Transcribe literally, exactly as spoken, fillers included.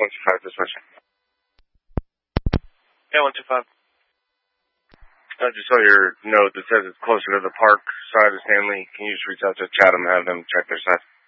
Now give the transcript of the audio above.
one two five, dispatch. Yeah, one two five. I just saw your note that says it's closer to the park side of Stanley. Can you just reach out to Chatham and have them check their side?